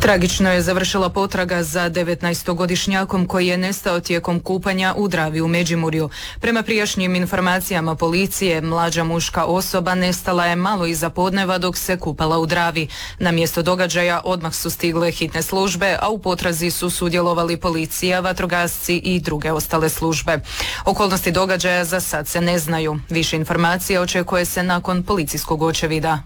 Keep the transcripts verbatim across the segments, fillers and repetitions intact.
Tragično je završila potraga za devetnaestogodišnjakom koji je nestao tijekom kupanja u Dravi u Međimurju. Prema prijašnjim informacijama policije, mlađa muška osoba nestala je malo iza podneva dok se kupala u Dravi. Na mjesto događaja odmah su stigle hitne službe, a u potrazi su sudjelovali policija, vatrogasci i druge ostale službe. Okolnosti događaja za sad se ne znaju. Više informacija očekuje se nakon policijskog očevida.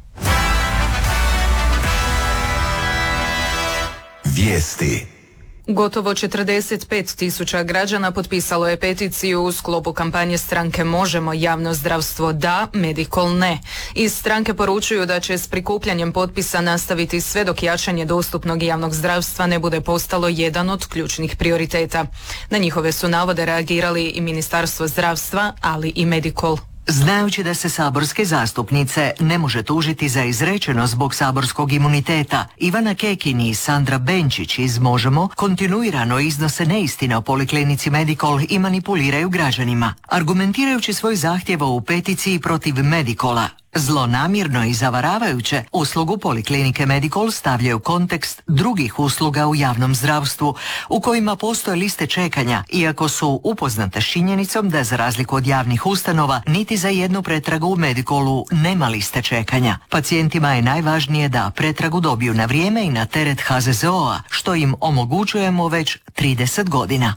Vijesti. Gotovo četrdeset pet tisuća građana potpisalo je peticiju u sklopu kampanje stranke Možemo javno zdravstvo da, Medikol ne. Iz stranke poručuju da će s prikupljanjem potpisa nastaviti sve dok jačanje dostupnog javnog zdravstva ne bude postalo jedan od ključnih prioriteta. Na njihove su navode reagirali i Ministarstvo zdravstva, ali i Medikol. Znajući da se saborske zastupnice ne može tužiti za izrečeno zbog saborskog imuniteta, Ivana Kekin i Sandra Benčić iz Možemo kontinuirano iznose neistine o poliklinici Medikol i manipuliraju građanima, argumentirajući svoj zahtjev u peticiji protiv Medikola. Zlonamjerno i zavaravajuće uslugu poliklinike Medikol stavljaju u kontekst drugih usluga u javnom zdravstvu u kojima postoje liste čekanja, iako su upoznate s činjenicom da za razliku od javnih ustanova niti za jednu pretragu u Medikolu nema liste čekanja. Pacijentima je najvažnije da pretragu dobiju na vrijeme i na teret H Z Z O-a, što im omogućujemo već trideset godina.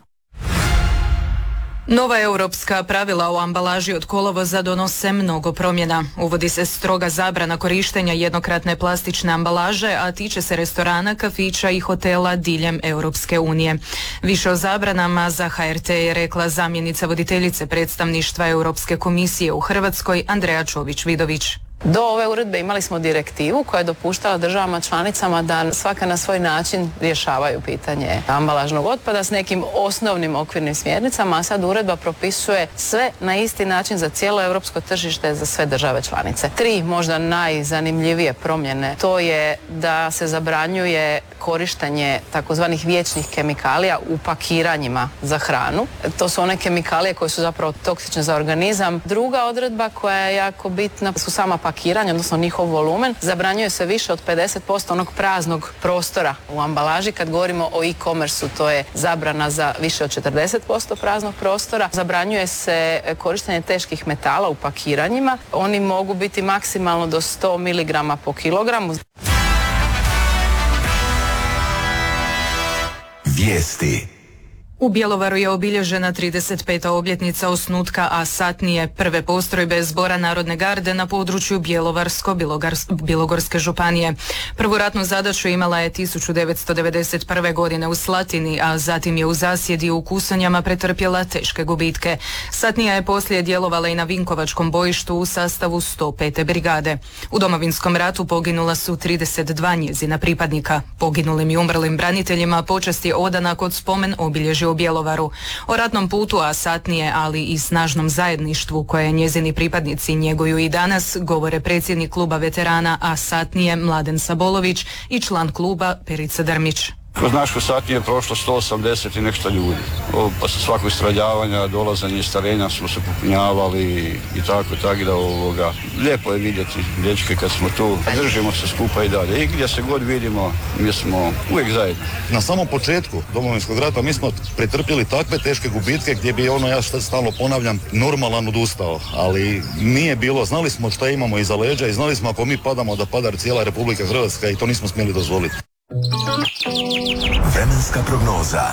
Nova europska pravila o ambalaži od kolovoza donose mnogo promjena. Uvodi se stroga zabrana korištenja jednokratne plastične ambalaže, a tiče se restorana, kafića i hotela diljem Europske unije. Više o zabranama za H R T je rekla zamjenica voditeljice predstavništva Europske komisije u Hrvatskoj Andreja Čović-Vidović. Do ove uredbe imali smo direktivu koja je dopuštala državama članicama da svaka na svoj način rješavaju pitanje ambalažnog otpada s nekim osnovnim okvirnim smjernicama, a sad uredba propisuje sve na isti način za cijelo europsko tržište za sve države članice. Tri možda najzanimljivije promjene, to je da se zabranjuje korištenje takozvanih vječnih kemikalija u pakiranjima za hranu. To su one kemikalije koje su zapravo toksične za organizam. Druga odredba koja je jako bitna su sama pakiranje, odnosno njihov volumen. Zabranjuje se više od pedeset posto onog praznog prostora u ambalaži. Kad govorimo o e-commerceu, to je zabrana za više od četrdeset posto praznog prostora. Zabranjuje se korištenje teških metala u pakiranjima. Oni mogu biti maksimalno do sto miligrama po kilogramu. Vijesti. U Bjelovaru je obilježena trideset peta obljetnica osnutka A satnije, prve postrojbe Zbora Narodne garde na području Bjelovarsko-bilogorske županije. Prvu ratnu zadaću imala je tisuću devetsto devedeset prve. godine u Slatini, a zatim je u Zasjedi u Kusonjama pretrpjela teške gubitke. Satnija je poslije djelovala i na Vinkovačkom bojištu u sastavu sto pete brigade. U Domovinskom ratu poginula su trideset dva njezina pripadnika. Poginulim i umrlim braniteljima počast je odana kod spomen obilježja u Bjelovaru. O ratnom putu A satnije, ali i snažnom zajedništvu koje njezini pripadnici njeguju i danas, govore predsjednik kluba veterana A satnije Mladen Sabolović i član kluba Perica Drmić. Kroz našu satniju je prošlo sto osamdeset i nešto ljudi. Pa sa svakog stradavanja, dolazanja i starenja smo se popunjavali i tako, tako da ovoga. Lijepo je vidjeti dječke kad smo tu, držimo se skupa i dalje. I gdje se god vidimo, mi smo uvijek zajedno. Na samom početku Domovinskog rata mi smo pretrpjeli takve teške gubitke gdje bi ono, ja što stalno ponavljam, normalan odustao. Ali nije bilo, znali smo šta imamo iza leđa i znali smo ako mi padamo da pada cijela Republika Hrvatska i to nismo smjeli dozvoliti. Vremenska prognoza.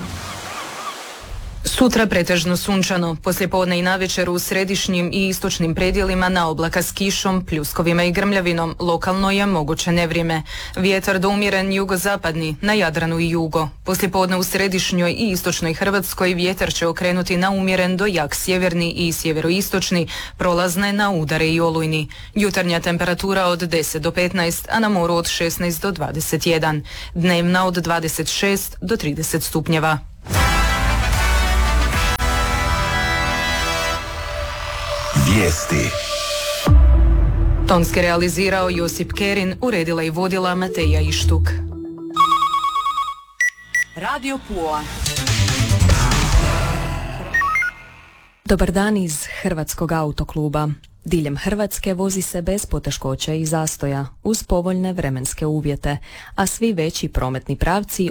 Sutra pretežno sunčano, poslijepodne i navečer u središnjim i istočnim predjelima na oblaka s kišom, pljuskovima i grmljavinom, lokalno je moguće nevrijeme. Vjetar do umjeren jugozapadni, na Jadranu i jugo. Poslijepodne u središnjoj i istočnoj Hrvatskoj vjetar će okrenuti na umjeren do jak sjeverni i sjeveroistočni, prolazne na udare i olujni. Jutarnja temperatura od deset do petnaest, a na moru od šesnaest do dvadeset jedan. Dnevna od dvadeset šest do trideset stupnjeva. Vijesti. Tonski realizirao Josip Kerin, uredila i vodila Mateja Ištuk. Radio Pula. Dobar dan iz Hrvatskog autokluba. Diljem Hrvatske vozi se bez poteškoća i zastoja, uz povoljne vremenske uvjete, a svi veći prometni pravci